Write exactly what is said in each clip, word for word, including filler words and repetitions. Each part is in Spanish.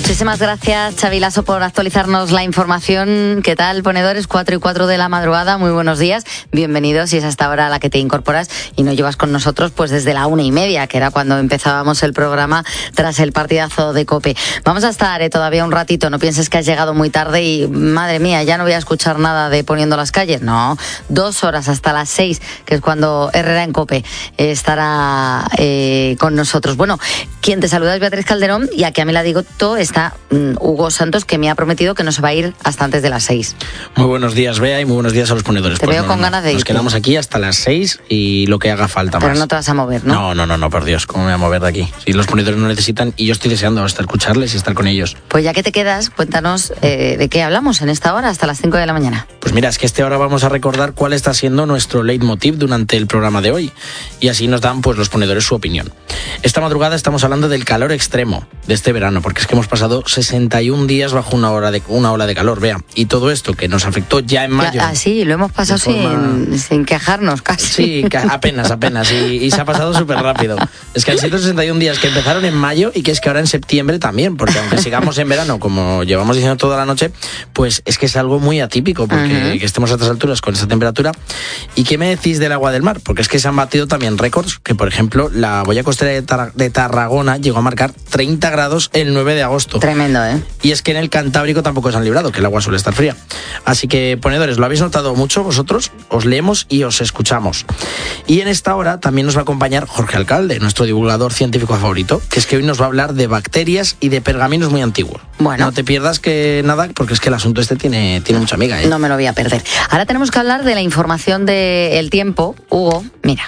Muchísimas gracias, Xavi Lasso, por actualizarnos la información. ¿Qué tal, ponedores? Cuatro y cuatro de la madrugada, muy buenos días. Bienvenidos, si es hasta ahora a la que te incorporas y no llevas con nosotros pues desde la una y media, que era cuando empezábamos el programa tras el partidazo de COPE. Vamos a estar eh, todavía un ratito, no pienses que has llegado muy tarde y, madre mía, ya no voy a escuchar nada de Poniendo las Calles. No, dos horas hasta las seis, que es cuando Herrera en COPE eh, estará eh, con nosotros. Bueno, quien te saluda es Beatriz Calderón y aquí a mi ladito está um, Hugo Santos, que me ha prometido que no se va a ir hasta antes de las seis. Muy buenos días, Bea, y muy buenos días a los ponedores. Te pues veo no, con no, ganas de ir. Nos quedamos aquí hasta las seis y lo que haga falta Pero más. no te vas a mover, ¿no? No, no, no, no, por Dios, ¿cómo me voy a mover de aquí? Si los ponedores no necesitan, y yo estoy deseando hasta escucharles y estar con ellos. Pues ya que te quedas, cuéntanos eh, de qué hablamos en esta hora hasta las cinco de la mañana. Pues mira, es que este hora vamos a recordar cuál está siendo nuestro leitmotiv durante el programa de hoy, y así nos dan pues los ponedores su opinión. Esta madrugada estamos hablando del calor extremo de este verano, porque es que hemos pasado sesenta y un días bajo una hora de una ola de calor, Bea, y todo esto que nos afectó ya en mayo. Ah, sí, lo hemos pasado forma... sin, sin quejarnos casi. Sí, apenas, apenas, y, y se ha pasado súper rápido. Es que han sido sesenta y un días que empezaron en mayo y que es que ahora en septiembre también, porque aunque sigamos en verano, como llevamos diciendo toda la noche, pues es que es algo muy atípico, porque uh-huh. que estemos a estas alturas con esa temperatura. ¿Y qué me decís del agua del mar? Porque es que se han batido también récords, que por ejemplo la boya costera de, Tar- de Tarragona llegó a marcar treinta grados el nueve de agosto. Tremendo, ¿eh? Y es que en el Cantábrico tampoco se han librado, que el agua suele estar fría. Así que, ponedores, ¿lo habéis notado mucho vosotros? Os leemos y os escuchamos. Y en esta hora también nos va a acompañar Jorge Alcalde, nuestro divulgador científico favorito, que es que hoy nos va a hablar de bacterias y de pergaminos muy antiguos. Bueno. No te pierdas que nada, porque es que el asunto este tiene, tiene mucha amiga, ¿eh? No me lo voy a perder. Ahora tenemos que hablar de la información del tiempo. Hugo, mira,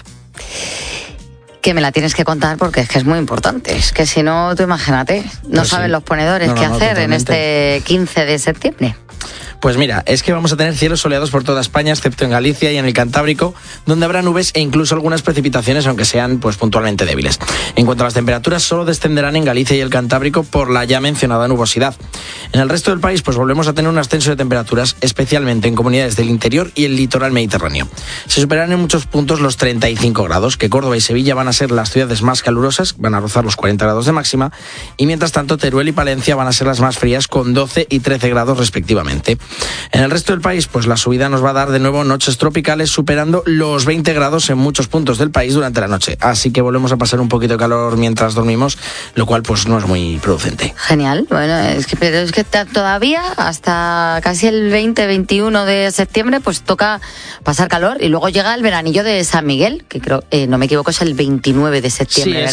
que me la tienes que contar porque es que es muy importante. Es que si no, tú imagínate, no pues saben sí. los ponedores no, no, qué no, hacer totalmente. en este quince de septiembre. Pues mira, es que vamos a tener cielos soleados por toda España, excepto en Galicia y en el Cantábrico, donde habrá nubes e incluso algunas precipitaciones, aunque sean pues puntualmente débiles. En cuanto a las temperaturas, solo descenderán en Galicia y el Cantábrico por la ya mencionada nubosidad. En el resto del país, pues volvemos a tener un ascenso de temperaturas, especialmente en comunidades del interior y el litoral mediterráneo. Se superarán en muchos puntos los treinta y cinco grados, que Córdoba y Sevilla van a ser las ciudades más calurosas, van a rozar los cuarenta grados de máxima, y mientras tanto Teruel y Palencia van a ser las más frías, con doce y trece grados respectivamente. En el resto del país, pues la subida nos va a dar de nuevo noches tropicales superando los veinte grados en muchos puntos del país durante la noche. Así que volvemos a pasar un poquito de calor mientras dormimos, lo cual pues no es muy producente. Genial, bueno, es que, pero es que todavía hasta casi el veinte veintiuno de septiembre pues toca pasar calor y luego llega el veranillo de San Miguel, que creo, eh, no me equivoco, es el veintinueve de septiembre, sí, ¿verdad?